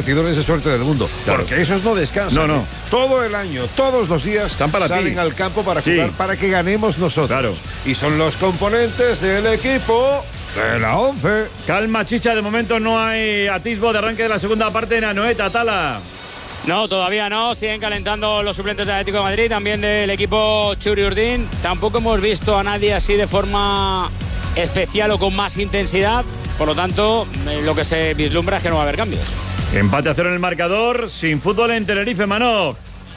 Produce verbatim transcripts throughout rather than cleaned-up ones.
repartidores de suerte del mundo. Claro. Porque esos no descansan. No, no. Todo el año, todos los días están para salen ti. al campo para sí. jugar, para que ganemos nosotros. Claro. Y son los componentes del equipo de la once. Calma, Chicha, de momento no hay atisbo de arranque de la segunda parte en Anoeta, Tala. No, todavía no. Siguen calentando los suplentes del Atlético de Madrid, también del equipo Churi Urdin. Tampoco hemos visto a nadie así de forma especial o con más intensidad. Por lo tanto, eh, lo que se vislumbra es que no va a haber cambios. Empate a cero en el marcador, sin fútbol en Tenerife, Manoj.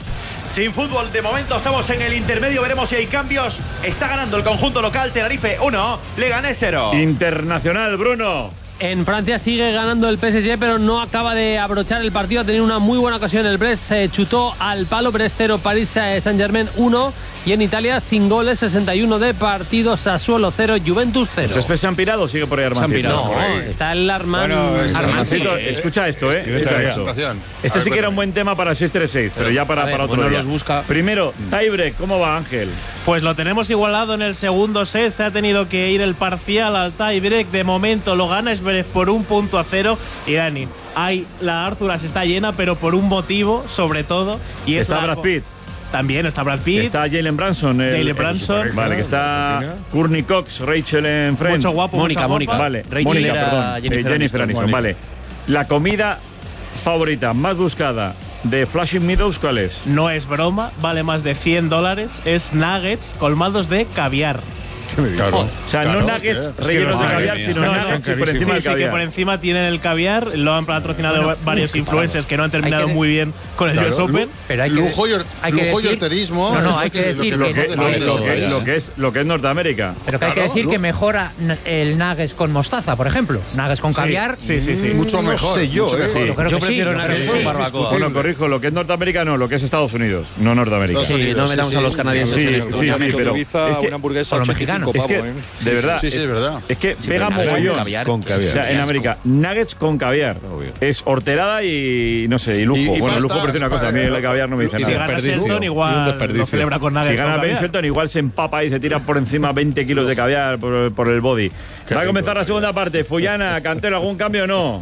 Sin fútbol, de momento estamos en el intermedio, veremos si hay cambios. Está ganando el conjunto local, Tenerife uno, Leganés cero. Internacional, Bruno. En Francia sigue ganando el P S G, pero no acaba de abrochar el partido. Ha tenido una muy buena ocasión el Brest, se chutó al palo. Brest cero, París Saint-Germain uno. Y en Italia, sin goles, sesenta y uno de partido, Sassuolo cero, Juventus cero. ¿Los Céspedes se han pirado o sigue por ahí Armancito? No, está el Arman. Bueno, Armancito, escucha esto, ¿eh? Escucha esto. Este sí que era un buen tema para seis tres seis, pero ya para, ver, para otro bueno, día. los busca. Primero, tiebreak, ¿cómo va, Ángel? Pues lo tenemos igualado en el segundo set. Se ha tenido que ir el parcial al tiebreak. De momento lo gana Esberet por un punto a cero. Y Dani, hay, la Arzuras está llena, pero por un motivo, sobre todo. Y es está la... Brad Pitt. También está Brad Pitt. Está Jalen Branson. El, Jalen Branson. El, vale, que está Courtney Cox, Rachel en Friends. Mucho guapo, Mónica, Mónica. Vale, Rachel Mónica, era perdón. Jennifer, eh, Jennifer Aniston. Vale. La comida favorita más buscada de Flushing Meadows, ¿cuál es? No es broma, vale más de cien dólares. Es nuggets colmados de caviar. Claro. O sea, Claro, no nuggets es que- rellenos es que de no, caviar, madre sino mía, nuggets son y por carísimos. encima Sí, del sí, que caviar. por encima tienen el caviar. Lo han patrocinado Bueno, varios influencers que no han terminado que- muy bien con el Claro, U S Open. Pero hay que, lujo y, hay que lujo y decir- horterismo. No, no, es hay lo que decir Lo que- que, no, lo, no, lo no, que- no, lo que es, lo que es Norteamérica. Pero que hay que Claro, decir lu- que mejora n- el nuggets con mostaza, por ejemplo. Nuggets con caviar. Sí, sí, sí. Mucho No mejor. sé yo, mucho ¿eh? mejor. Sí. Yo creo Yo que sí. prefiero yo creo que nuggets sí. con barbacoa. Bueno, corrijo, lo que es Norteamérica no, lo que es Estados Unidos, no Norteamérica. Estados Sí, Unidos, no metamos sí, a los sí. canadienses Sí, en sí, esto. sí, Ya. pero Ibiza, es que- una hamburguesa con los ochenta y cinco Es que, pavos, ¿eh? de verdad, Sí, sí, es verdad. es que Sí, pega pero mogollón caviar. Con O caviar. sea, en América, nuggets con caviar. Es horterada y, no sé, y lujo. Y- y bueno, pasta, lujo parece una cosa, a mí el caviar no me dice Y si nada. gana desperdicio. Shelton, Y un igual desperdicio. lo celebra con nuggets Si gana con Ben caviar. Shelton, igual se empapa y se tira por encima veinte kilos de caviar por, por el body. Qué Va a rico, comenzar la caviar. segunda parte. Fullana, Cantero, ¿algún cambio o no?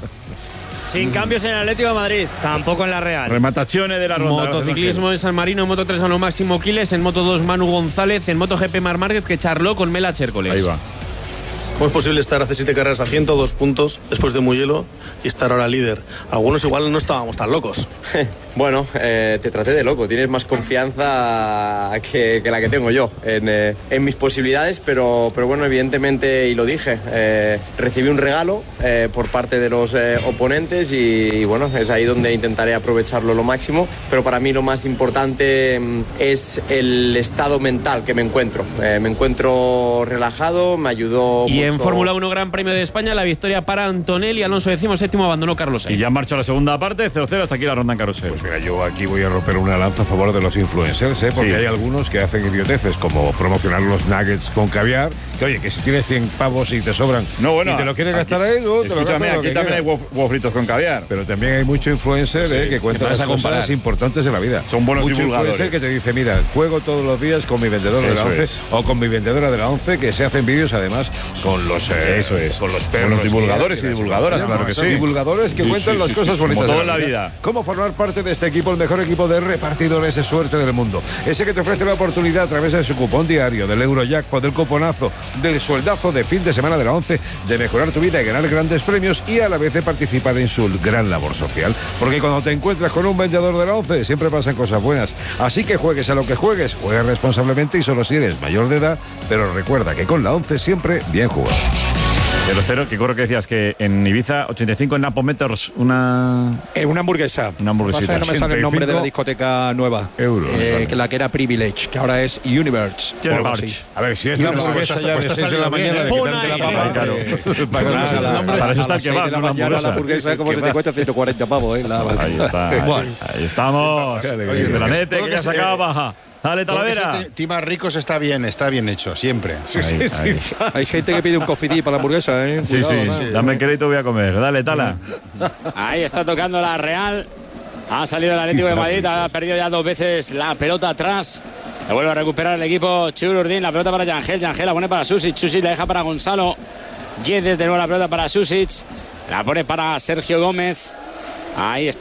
Sin cambios en el Atlético de Madrid, tampoco en la Real. Remataciones de la ronda. Motociclismo en San Marino, en Moto tres ganó Máximo Quiles, en Moto dos Manu González, en Moto G P Mar Márquez que charló con Mela Chércoles. Ahí va. ¿Cómo es posible estar hace siete carreras a ciento dos puntos después de Mugello y estar ahora líder? Algunos igual no estábamos tan locos. Bueno, eh, te traté de loco. Tienes más confianza que, que la que tengo yo en, eh, en mis posibilidades, pero, pero bueno, evidentemente, y lo dije, eh, recibí un regalo eh, por parte de los eh, oponentes y, y bueno, es ahí donde intentaré aprovecharlo lo máximo. Pero para mí lo más importante mm, es el estado mental que me encuentro. Eh, me encuentro relajado, me ayudó Y en mucho. Fórmula uno Gran Premio de España, la victoria para Antonelli, Alonso decimoséptimo, abandonó Carlos Y Sainz. ya en marcha la segunda parte, cero cero, hasta aquí la ronda en carrusel. Pues mira, yo aquí voy a romper una lanza a favor de los influencers, ¿eh? Porque Sí. hay algunos que hacen idioteces como promocionar los nuggets con caviar. Que oye, que si tienes cien pavos y te sobran No, bueno, y te lo quieres aquí- gastar ahí, tú te lo Escúchame, gastas lo aquí que también hay quieras. huevo, huevos fritos con caviar. Pero también hay mucho influencer ¿eh? que cuenta vas las a comparar. cosas importantes de la vida. Son buenos mucho divulgadores. influencer que te dice, mira, juego todos los días con mi vendedor de la Eso once es. o con mi vendedora de la once, que se hacen vídeos además con los eh, Eso es. con los perros. Buenos divulgadores que- y divulgadoras, claro que son sí. divulgadores que Sí, cuentan sí, las sí, cosas sí, bonitas como de todo en la vida. Cómo formar parte de este equipo, el mejor equipo de repartidores de suerte del mundo. Ese que te ofrece la oportunidad a través de su cupón diario, del Eurojackpot, del cuponazo, del sueldazo de fin de semana de la once, de mejorar tu vida y ganar grandes premios y a la vez de participar en su gran labor social. Porque cuando te encuentras con un vendedor de la once, siempre pasan cosas buenas. Así que juegues a lo que juegues, juegues responsablemente y solo si eres mayor de edad, pero recuerda que con la once siempre bien jugado. cero cero, que corro que decías que en Ibiza, ochenta y cinco en Napometers, una... Eh, una hamburguesa. Una hamburguesita. Pasa que no me sale el nombre de la ochenta y cinco discoteca nueva. euros, Eh, vale. que la que era Privilege, que ahora es Universe. o algo así. A ver, si es Y la pues, hamburguesa pues, ya pues de te seis de la salió bien, mañana, ¿eh? de quitarte la Pon papa, ahí, claro. eh. Para que no se la hambre. Para eso A está el las seis kebab, de la no la mañana la hamburguesa. hamburguesa, como se te cuesta ciento cuarenta pavos, ¿eh? La- Ahí está, ahí, Igual. ahí estamos. Qué alegría. El Oye, planete todo que lo ya que se se- acaba baja. Dale, Todo lo que Talavera. sea te- Timas ricos está bien, está bien hecho, siempre. Ahí, ahí. Hay gente que pide un coffee tea para la hamburguesa, ¿eh? Sí, Cuidado, sí, ¿no? sí. Dame el crédito, voy a comer. Dale, Tala. Ahí está tocando la Real. Ha salido el Atlético de Madrid, ha perdido ya dos veces la pelota atrás. Le vuelve a recuperar el equipo Chururdín, la pelota para Yangel, Yangel la pone para Susic, Susic la deja para Gonzalo. Guedes de nuevo la pelota para Susic, la pone para Sergio Gómez. Ahí está.